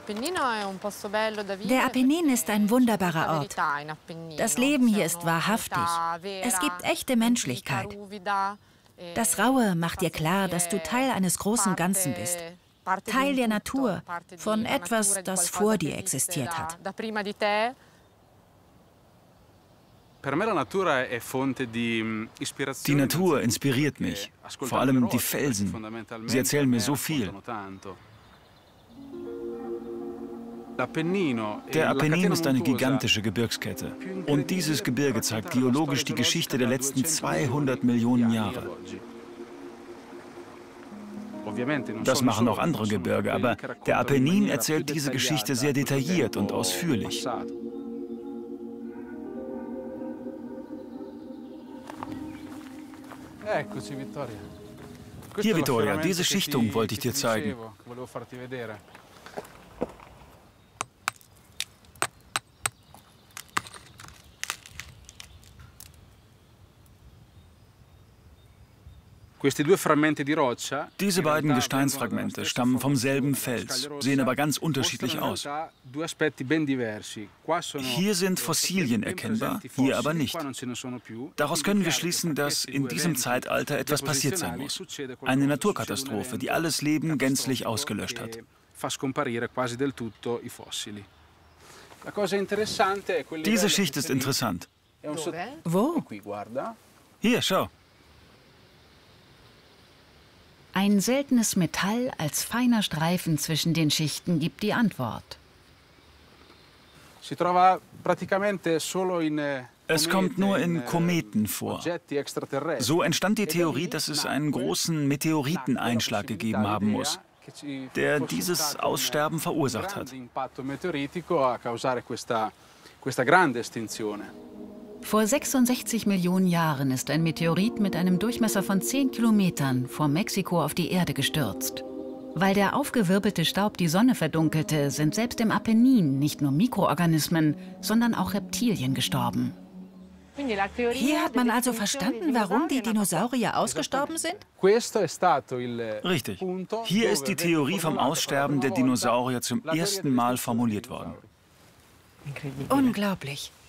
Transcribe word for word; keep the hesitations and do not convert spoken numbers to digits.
Der Apennin ist ein wunderbarer Ort. Das Leben hier ist wahrhaftig. Es gibt echte Menschlichkeit. Das Raue macht dir klar, dass du Teil eines großen Ganzen bist. Teil der Natur, von etwas, das vor dir existiert hat. Die Natur inspiriert mich, vor allem die Felsen. Sie erzählen mir so viel. Der Apennin ist eine gigantische Gebirgskette. Und dieses Gebirge zeigt geologisch die Geschichte der letzten zweihundert Millionen Jahre. Das machen auch andere Gebirge, aber der Apennin erzählt diese Geschichte sehr detailliert und ausführlich. Hier, Vittoria, diese Schichtung wollte ich dir zeigen. Diese beiden Gesteinsfragmente stammen vom selben Fels, sehen aber ganz unterschiedlich aus. Hier sind Fossilien erkennbar, hier aber nicht. Daraus können wir schließen, dass in diesem Zeitalter etwas passiert sein muss. Eine Naturkatastrophe, die alles Leben gänzlich ausgelöscht hat. Diese Schicht ist interessant. Wo? Hier, schau. Ein seltenes Metall als feiner Streifen zwischen den Schichten gibt die Antwort. Es kommt nur in Kometen vor. So entstand die Theorie, dass es einen großen Meteoriteneinschlag gegeben haben muss, der dieses Aussterben verursacht hat. Vor sechsundsechzig Millionen Jahren ist ein Meteorit mit einem Durchmesser von zehn Kilometern vor Mexiko auf die Erde gestürzt. Weil der aufgewirbelte Staub die Sonne verdunkelte, sind selbst im Apennin nicht nur Mikroorganismen, sondern auch Reptilien gestorben. Hier hat man also verstanden, warum die Dinosaurier ausgestorben sind? Richtig. Hier ist die Theorie vom Aussterben der Dinosaurier zum ersten Mal formuliert worden. Unglaublich.